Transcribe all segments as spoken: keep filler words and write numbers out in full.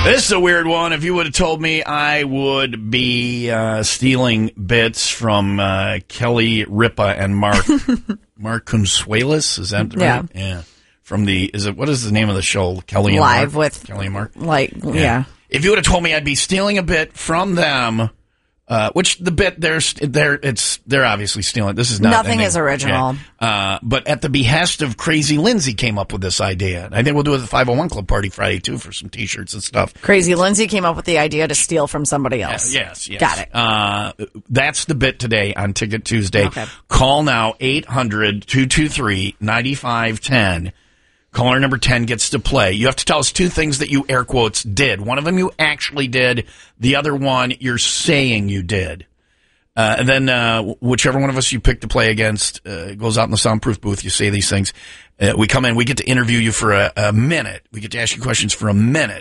This is a weird one. If you would have told me I would be uh, stealing bits from uh, Kelly Ripa and Mark Mark Consuelos, is that right? Yeah. Yeah. From the, is it, what is the name of the show? Kelly and Live Mark? with, Kelly and Mark? Like, yeah. yeah. If you would have told me I'd be stealing a bit from them, uh, which the bit, they're, they're, it's, they're obviously stealing. This is not. Nothing I mean, is original. Yeah. Uh, but at the behest of Crazy Lindsay came up with this idea. I think we'll do it at the five oh one Club Party Friday, too, for some T-shirts and stuff. Crazy Lindsay came up with the idea to steal from somebody else. Uh, yes, yes. Got it. Uh, that's the bit today on Ticket Tuesday. Okay. Call now, eight hundred, two two three, nine five one zero. Caller number ten gets to play. You have to tell us two things that you, air quotes, did. One of them you actually did. The other one you're saying you did. Uh, and then uh, whichever one of us you pick to play against uh, goes out in the soundproof booth. You say these things. Uh, we come in. We get to interview you for a, a minute. We get to ask you questions for a minute.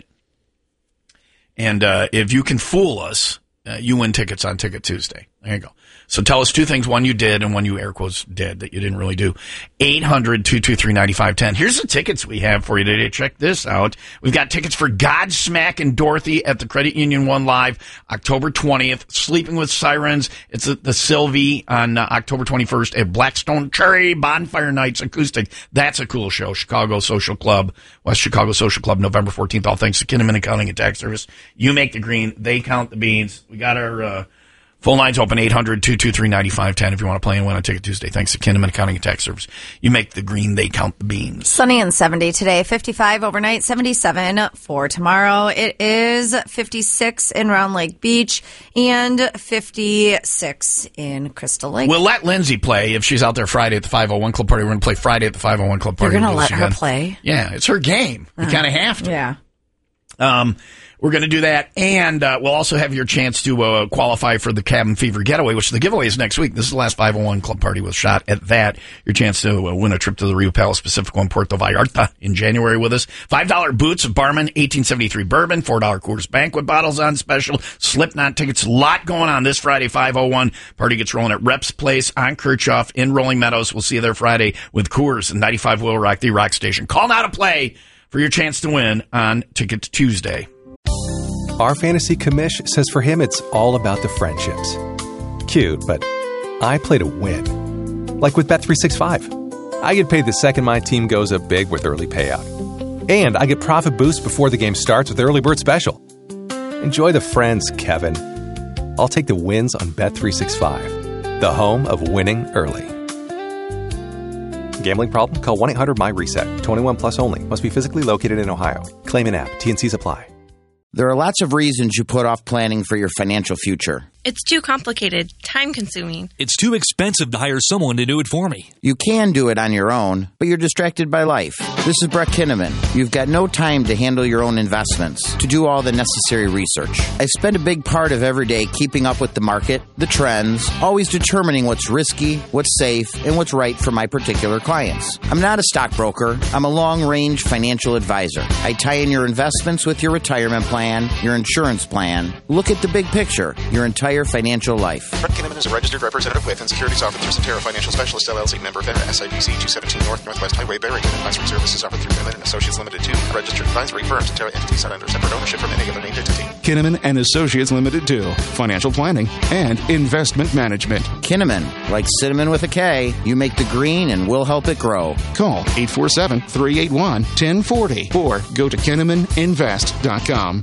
And uh, if you can fool us, uh, you win tickets on Ticket Tuesday. There you go. So tell us two things, one you did and one you air quotes did that you didn't really do. eight hundred, two two three, nine five one zero. Here's the tickets we have for you today. Check this out. We've got tickets for Godsmack and Dorothy at the Credit Union One Live, October twentieth. Sleeping with Sirens. It's at the Sylvie on uh, October twenty-first at Blackstone Cherry Bonfire Nights Acoustic. That's a cool show. Chicago Social Club, West Chicago Social Club, November fourteenth. All thanks to Kinnaman Accounting and Tax Service. You make the green. They count the beans. We got our... Uh, Phone lines open, eight hundred, two two three, nine five one zero if you want to play and win on Ticket Tuesday. Thanks to Kinnaman Accounting and Tax Service. You make the green, they count the beans. Sunny and seventy today, fifty-five overnight, seventy-seven for tomorrow. It is fifty-six in Round Lake Beach and fifty-six in Crystal Lake. We'll let Lindsay play if she's out there Friday at the five oh one Club Party. We're going to play Friday at the five oh one Club Party. You're going to let her again. play? Yeah, it's her game. You uh, kind of have to. Yeah. Um, We're going to do that, and uh, we'll also have your chance to uh, qualify for the Cabin Fever Getaway, which the giveaway is next week. This is the last five oh one Club Party with shot at that. Your chance to uh, win a trip to the Rio Palace Pacifico in Puerto Vallarta in January with us. five dollar boots of Barman, eighteen seventy-three bourbon, four dollar Coors Banquet bottles on special, Slipknot tickets. A lot going on this Friday, five oh one. Party gets rolling at Reps Place on Kirchhoff in Rolling Meadows. We'll see you there Friday with Coors and ninety-five Will Rock, the rock station. Call now to play for your chance to win on Ticket Tuesday. Our fantasy commish says for him it's all about the friendships. Cute, but I play to win. Like with Bet three sixty-five. I get paid the second my team goes up big with early payout. And I get profit boost before the game starts with Early Bird Special. Enjoy the friends, Kevin. I'll take the wins on Bet three sixty-five, the home of winning early. Gambling problem? Call one eight hundred my reset. twenty-one plus only. Must be physically located in Ohio. Claim in app. T and C's apply. There are lots of reasons you put off planning for your financial future. It's too complicated, time-consuming. It's too expensive to hire someone to do it for me. You can do it on your own, but you're distracted by life. This is Brett Kinnaman. You've got no time to handle your own investments, to do all the necessary research. I spend a big part of every day keeping up with the market, the trends, always determining what's risky, what's safe, and what's right for my particular clients. I'm not a stockbroker. I'm a long-range financial advisor. I tie in your investments with your retirement plan, your insurance plan. Look at the big picture, your entire financial life. Brett Kinnaman is a registered representative with and securities offered through Centera Financial Specialist, L L C, member FINRA, S I B C two seventeen North Northwest Highway, Barrington. Advisory services offered through Kinnaman and Associates Limited, two. Registered advisory firm. Centera entities not under separate ownership from any other named entity. Kinnaman and Associates Limited, two. Financial planning and investment management. Kinnaman, like cinnamon with a K. You make the green and we'll help it grow. Call eight four seven, three eight one, one oh four oh or go to kinnaman invest dot com.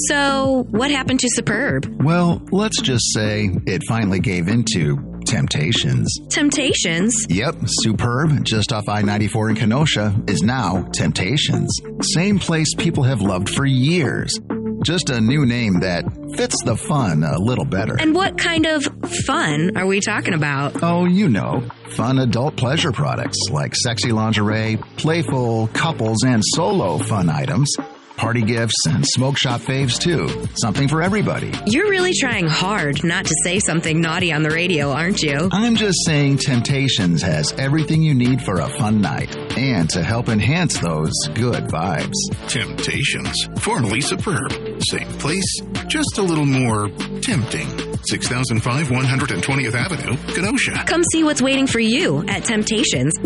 So, what happened to Superb? Well, let's just say it finally gave into Temptations. Temptations? Yep, Superb, just off I ninety-four in Kenosha, is now Temptations. Same place people have loved for years. Just a new name that fits the fun a little better. And what kind of fun are we talking about? Oh, you know, fun adult pleasure products like sexy lingerie, playful couples and solo fun items. Party gifts and smoke shop faves, too. Something for everybody. You're really trying hard not to say something naughty on the radio, aren't you? I'm just saying Temptations has everything you need for a fun night and to help enhance those good vibes. Temptations, formerly Superb. Same place, just a little more tempting. six thousand five, one hundred twentieth Avenue, Kenosha. Come see what's waiting for you at Temptations.